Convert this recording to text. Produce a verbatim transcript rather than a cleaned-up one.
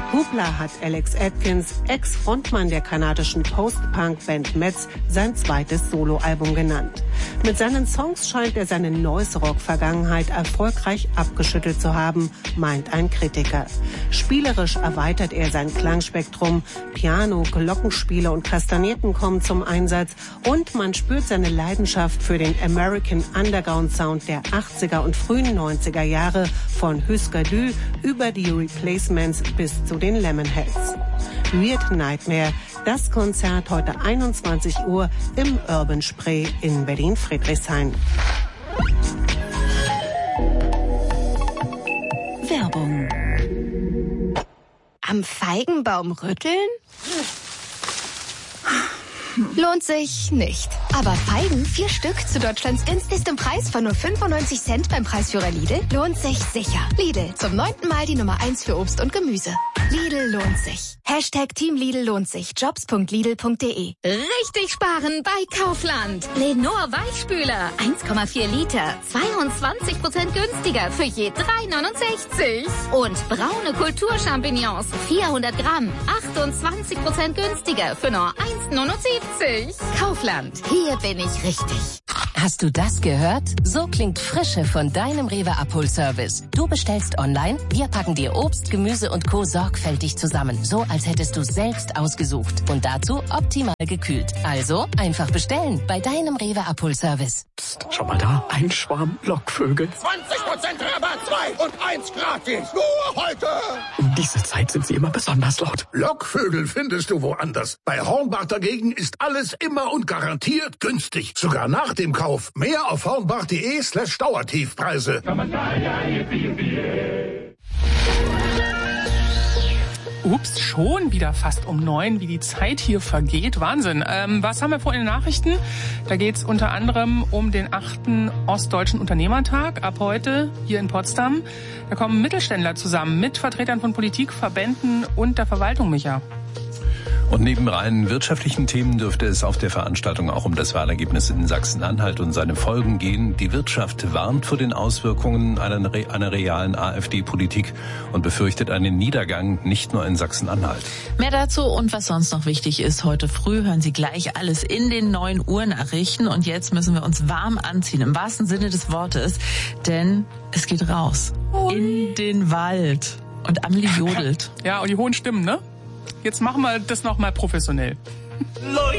Hoopla hat Alex Atkins, Ex-Frontmann der kanadischen Post-Punk-Band Metz, sein zweites Soloalbum genannt. Mit seinen Songs scheint er seine Noise-Rock-Vergangenheit erfolgreich abgeschüttelt zu haben, meint ein Kritiker. Spielerisch erweitert er sein Klangspektrum, Piano, Glockenspiele und Kastagnetten kommen zum Einsatz und man spürt seine Leidenschaft für den American Underground Sound der achtziger und frühen neunziger Jahre von Husker Du über die Replacements bis zu den Lemonheads. Weird Nightmare, das Konzert heute einundzwanzig Uhr im Urban Spree in Berlin-Friedrichshain. Werbung. Am Feigenbaum rütteln? Lohnt sich nicht. Aber Feigen, vier Stück zu Deutschlands günstigstem Preis von nur fünfundneunzig Cent beim Preisführer Lidl, lohnt sich sicher. Lidl, zum neunten Mal die Nummer eins für Obst und Gemüse. Lidl lohnt sich. Hashtag Team Lidl lohnt sich. Jobs punkt lidl punkt de. Richtig sparen bei Kaufland. Lenor Weichspüler, eins Komma vier Liter, zweiundzwanzig Prozent günstiger für je drei neunundsechzig. Und braune Kulturchampignons, vierhundert Gramm, achtundzwanzig Prozent günstiger für nur eins neunundsiebzig. Kaufland, hier bin ich richtig. Hast du das gehört? So klingt Frische von deinem Rewe Abholservice. Du bestellst online, wir packen dir Obst, Gemüse und Co. sorgfältig zusammen, so als hättest du selbst ausgesucht und dazu optimal gekühlt. Also einfach bestellen bei deinem Rewe Abholservice. Psst, schau mal da, ein Schwarm Lockvögel. zwanzig Prozent Rabatt, zwei und eins gratis, nur heute. Um diese Zeit sind sie immer besonders laut. Lockvögel findest du woanders. Bei Hornbach dagegen ist alles immer und garantiert günstig. Sogar nach dem Kauf. Mehr auf hornbach.de slash Dauertiefpreise. Ups, schon wieder fast um neun, wie die Zeit hier vergeht. Wahnsinn. Ähm, was haben wir vor in den Nachrichten? Da geht's unter anderem um den achten Ostdeutschen Unternehmertag ab heute hier in Potsdam. Da kommen Mittelständler zusammen mit Vertretern von Politik, Verbänden und der Verwaltung, Micha. Und neben rein wirtschaftlichen Themen dürfte es auf der Veranstaltung auch um das Wahlergebnis in Sachsen-Anhalt und seine Folgen gehen. Die Wirtschaft warnt vor den Auswirkungen einer, einer realen AfD-Politik und befürchtet einen Niedergang nicht nur in Sachsen-Anhalt. Mehr dazu und was sonst noch wichtig ist, heute früh hören Sie gleich alles in den neuen Uhrnachrichten. Und jetzt müssen wir uns warm anziehen, im wahrsten Sinne des Wortes, denn es geht raus in den Wald. Und Amelie jodelt. Ja, und die hohen Stimmen, ne? Jetzt machen wir das nochmal professionell.